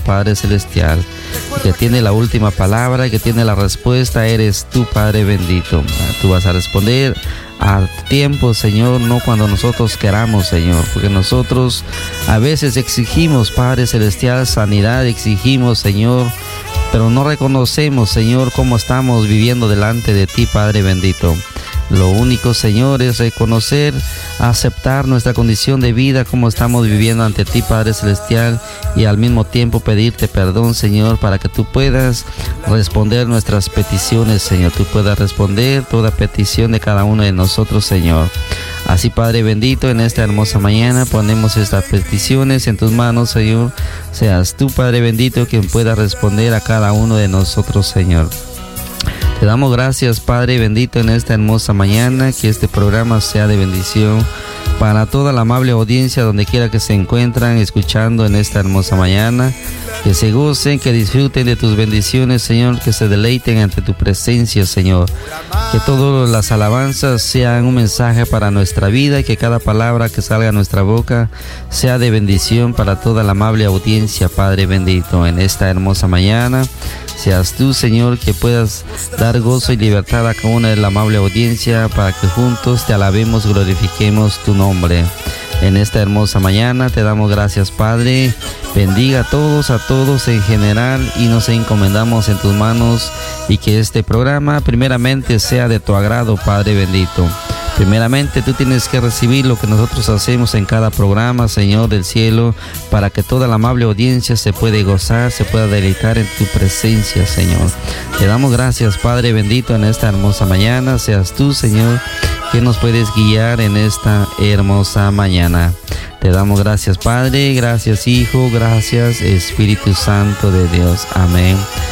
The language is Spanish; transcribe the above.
Padre Celestial, que tiene la última palabra, que tiene la respuesta, eres tú, Padre bendito. Tú vas a responder a tiempo, Señor, no cuando nosotros queramos, Señor, porque nosotros a veces exigimos, Padre Celestial, sanidad, exigimos, Señor, pero no reconocemos, Señor, cómo estamos viviendo delante de ti, Padre bendito. Lo único, Señor, es reconocer, aceptar nuestra condición de vida, como estamos viviendo ante ti, Padre Celestial, y al mismo tiempo pedirte perdón, Señor, para que tú puedas responder nuestras peticiones, Señor. Tú puedas responder toda petición de cada uno de nosotros, Señor. Así, Padre bendito, en esta hermosa mañana ponemos estas peticiones en tus manos, Señor. Seas tú, Padre bendito, quien pueda responder a cada uno de nosotros, Señor. Te damos gracias, Padre bendito, en esta hermosa mañana, que este programa sea de bendición para toda la amable audiencia, donde quiera que se encuentran escuchando en esta hermosa mañana. Que se gocen, que disfruten de tus bendiciones, Señor, que se deleiten ante tu presencia, Señor. Que todas las alabanzas sean un mensaje para nuestra vida y que cada palabra que salga a nuestra boca sea de bendición para toda la amable audiencia, Padre bendito. En esta hermosa mañana, seas tú, Señor, que puedas dar gozo y libertad a cada una de la amable audiencia para que juntos te alabemos, glorifiquemos tu nombre. En esta hermosa mañana te damos gracias, Padre. Bendiga a todos en general, y nos encomendamos en tus manos, y que este programa primeramente sea de tu agrado, Padre bendito. Primeramente tú tienes que recibir lo que nosotros hacemos en cada programa, Señor del cielo, para que toda la amable audiencia se pueda gozar, se pueda deleitar en tu presencia, Señor. Te damos gracias, Padre bendito, en esta hermosa mañana. Seas tú, Señor, que nos puedes guiar en esta hermosa mañana. Te damos gracias, Padre, gracias, Hijo, gracias, Espíritu Santo de Dios. Amén.